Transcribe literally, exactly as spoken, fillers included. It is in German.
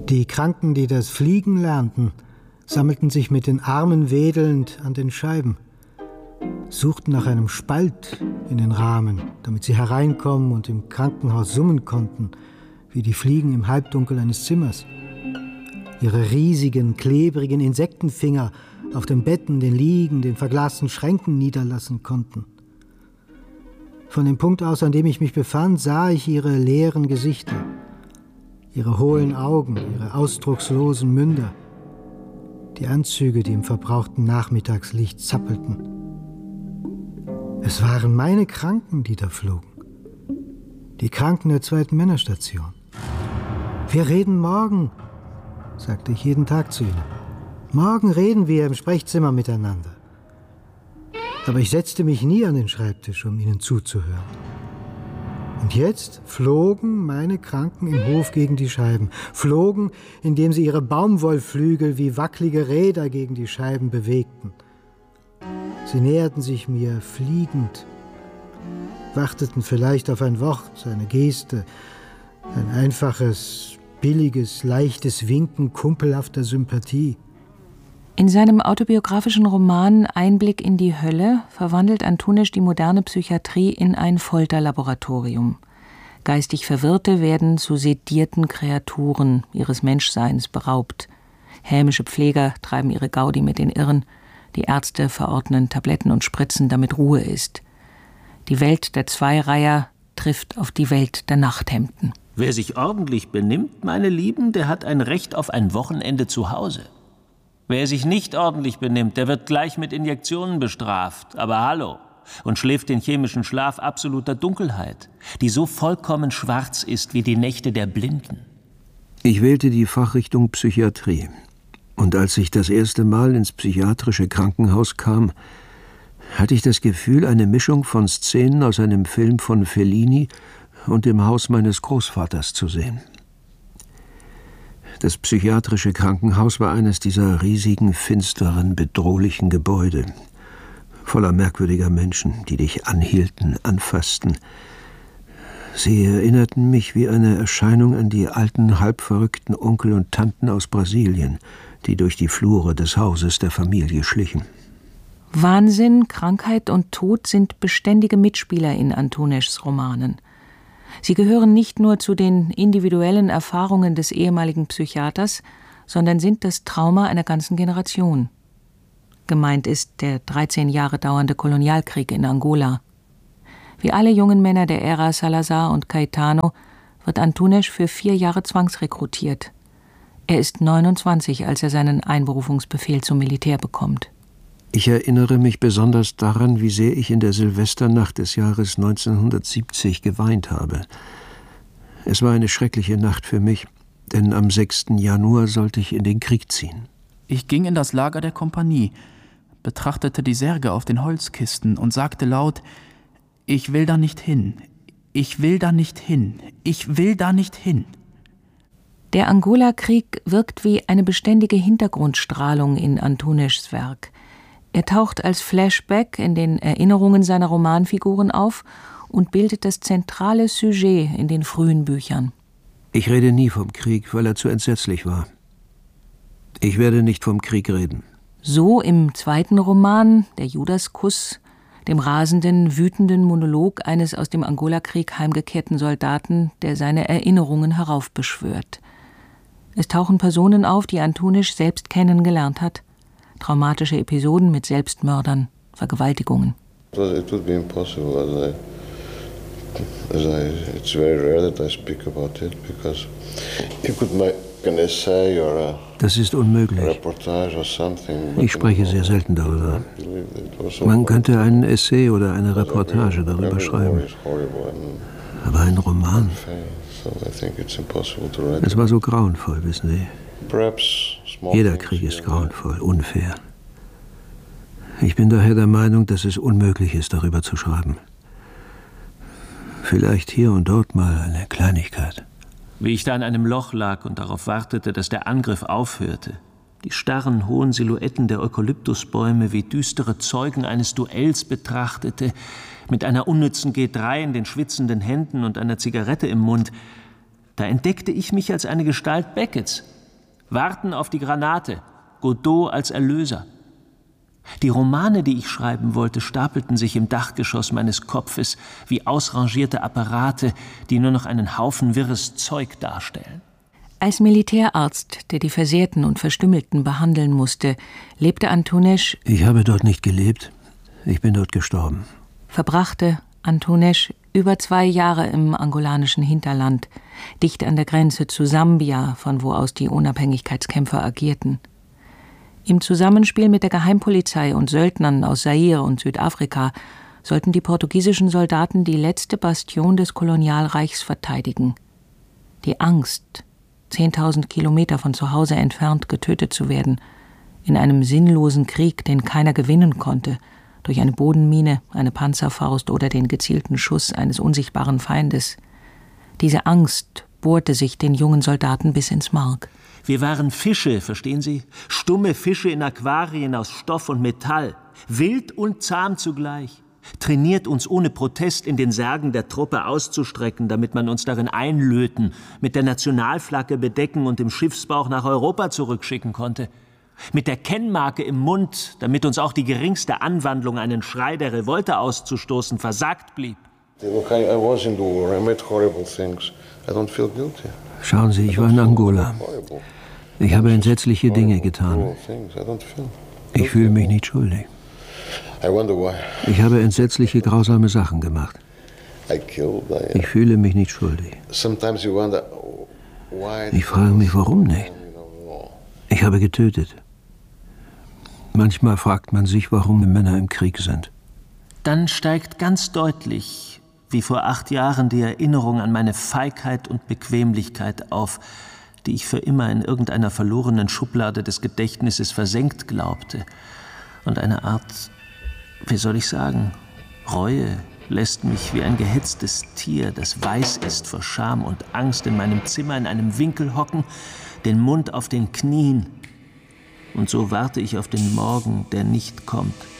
Die Kranken, die das Fliegen lernten, sammelten sich mit den Armen wedelnd an den Scheiben, suchten nach einem Spalt in den Rahmen, damit sie hereinkommen und im Krankenhaus summen konnten, wie die Fliegen im Halbdunkel eines Zimmers. Ihre riesigen, klebrigen Insektenfinger auf den Betten, den Liegen, den verglasten Schränken niederlassen konnten. Von dem Punkt aus, an dem ich mich befand, sah ich ihre leeren Gesichter, ihre hohlen Augen, ihre ausdruckslosen Münder, die Anzüge, die im verbrauchten Nachmittagslicht zappelten. Es waren meine Kranken, die da flogen. Die Kranken der zweiten Männerstation. Wir reden morgen, sagte ich jeden Tag zu ihnen. Morgen reden wir im Sprechzimmer miteinander. Aber ich setzte mich nie an den Schreibtisch, um ihnen zuzuhören. Und jetzt flogen meine Kranken im Hof gegen die Scheiben, flogen, indem sie ihre Baumwollflügel wie wackelige Räder gegen die Scheiben bewegten. Sie näherten sich mir fliegend, warteten vielleicht auf ein Wort, eine Geste, ein einfaches, billiges, leichtes Winken kumpelhafter Sympathie. In seinem autobiografischen Roman Einblick in die Hölle verwandelt Antunisch die moderne Psychiatrie in ein Folterlaboratorium. Geistig Verwirrte werden zu sedierten Kreaturen ihres Menschseins beraubt. Hämische Pfleger treiben ihre Gaudi mit den Irren. Die Ärzte verordnen Tabletten und Spritzen, damit Ruhe ist. Die Welt der Zweireiher trifft auf die Welt der Nachthemden. Wer sich ordentlich benimmt, meine Lieben, der hat ein Recht auf ein Wochenende zu Hause. Wer sich nicht ordentlich benimmt, der wird gleich mit Injektionen bestraft. Aber hallo, und schläft den chemischen Schlaf absoluter Dunkelheit, die so vollkommen schwarz ist wie die Nächte der Blinden. Ich wählte die Fachrichtung Psychiatrie. Und als ich das erste Mal ins psychiatrische Krankenhaus kam, hatte ich das Gefühl, eine Mischung von Szenen aus einem Film von Fellini und dem Haus meines Großvaters zu sehen. Das psychiatrische Krankenhaus war eines dieser riesigen, finsteren, bedrohlichen Gebäude, voller merkwürdiger Menschen, die dich anhielten, anfassten. Sie erinnerten mich wie eine Erscheinung an die alten, halbverrückten Onkel und Tanten aus Brasilien, die durch die Flure des Hauses der Familie schlichen. Wahnsinn, Krankheit und Tod sind beständige Mitspieler in Antunischs Romanen. Sie gehören nicht nur zu den individuellen Erfahrungen des ehemaligen Psychiaters, sondern sind das Trauma einer ganzen Generation. Gemeint ist der dreizehn Jahre dauernde Kolonialkrieg in Angola. Wie alle jungen Männer der Ära Salazar und Caetano wird Antunisch für vier Jahre zwangsrekrutiert. Er ist neunundzwanzig, als er seinen Einberufungsbefehl zum Militär bekommt. Ich erinnere mich besonders daran, wie sehr ich in der Silvesternacht des Jahres neunzehnhundertsiebzig geweint habe. Es war eine schreckliche Nacht für mich, denn am sechsten Januar sollte ich in den Krieg ziehen. Ich ging in das Lager der Kompanie, betrachtete die Särge auf den Holzkisten und sagte laut: Ich will da nicht hin, ich will da nicht hin, ich will da nicht hin. Der Angola-Krieg wirkt wie eine beständige Hintergrundstrahlung in Antunischs Werk. Er taucht als Flashback in den Erinnerungen seiner Romanfiguren auf und bildet das zentrale Sujet in den frühen Büchern. Ich rede nie vom Krieg, weil er zu entsetzlich war. Ich werde nicht vom Krieg reden. So im zweiten Roman, Der Judaskuss, dem rasenden, wütenden Monolog eines aus dem Angola-Krieg heimgekehrten Soldaten, der seine Erinnerungen heraufbeschwört. Es tauchen Personen auf, die Antunisch selbst kennengelernt hat. Traumatische Episoden mit Selbstmördern, Vergewaltigungen. It would be impossible, as I, as I, it's very rare that I speak about it, because you could make an essay or a Das ist unmöglich. reportage or something. Ich spreche sehr selten darüber. Man könnte einen Essay oder eine Reportage darüber schreiben. Aber ein Roman? Es war so grauenvoll, wissen Sie. Jeder Krieg ist grauenvoll, unfair. Ich bin daher der Meinung, dass es unmöglich ist, darüber zu schreiben. Vielleicht hier und dort mal eine Kleinigkeit. Wie ich da in einem Loch lag und darauf wartete, dass der Angriff aufhörte. Die starren, hohen Silhouetten der Eukalyptusbäume wie düstere Zeugen eines Duells betrachtete, mit einer unnützen G drei in den schwitzenden Händen und einer Zigarette im Mund, da entdeckte ich mich als eine Gestalt Beckets. Warten auf die Granate, Godot als Erlöser. Die Romane, die ich schreiben wollte, stapelten sich im Dachgeschoss meines Kopfes wie ausrangierte Apparate, die nur noch einen Haufen wirres Zeug darstellen. Als Militärarzt, der die Versehrten und Verstümmelten behandeln musste, lebte Antunes. Ich habe dort nicht gelebt. Ich bin dort gestorben. Verbrachte Antunes über zwei Jahre im angolanischen Hinterland, dicht an der Grenze zu Sambia, von wo aus die Unabhängigkeitskämpfer agierten. Im Zusammenspiel mit der Geheimpolizei und Söldnern aus Zaire und Südafrika sollten die portugiesischen Soldaten die letzte Bastion des Kolonialreichs verteidigen. Die Angst, zehntausend Kilometer von zu Hause entfernt getötet zu werden, in einem sinnlosen Krieg, den keiner gewinnen konnte, durch eine Bodenmine, eine Panzerfaust oder den gezielten Schuss eines unsichtbaren Feindes. Diese Angst bohrte sich den jungen Soldaten bis ins Mark. Wir waren Fische, verstehen Sie? Stumme Fische in Aquarien aus Stoff und Metall. Wild und zahm zugleich. Trainiert uns ohne Protest in den Särgen der Truppe auszustrecken, damit man uns darin einlöten, mit der Nationalflagge bedecken und im Schiffsbauch nach Europa zurückschicken konnte. Mit der Kennmarke im Mund, damit uns auch die geringste Anwandlung, einen Schrei der Revolte auszustoßen, versagt blieb. Look, I, I was in the war. I made horrible things. I don't feel guilty. Schauen Sie, ich war in Angola. Ich habe entsetzliche Dinge getan. Ich fühle mich nicht schuldig. Ich habe entsetzliche, grausame Sachen gemacht. Ich fühle mich nicht schuldig. Ich frage mich, warum nicht? Ich habe getötet. Manchmal fragt man sich, warum Männer im Krieg sind. Dann steigt ganz deutlich, wie vor acht Jahren, die Erinnerung an meine Feigheit und Bequemlichkeit auf, die ich für immer in irgendeiner verlorenen Schublade des Gedächtnisses versenkt glaubte. Und eine Art, wie soll ich sagen, Reue lässt mich wie ein gehetztes Tier, das weiß ist vor Scham und Angst, in meinem Zimmer in einem Winkel hocken, den Mund auf den Knien. Und so warte ich auf den Morgen, der nicht kommt.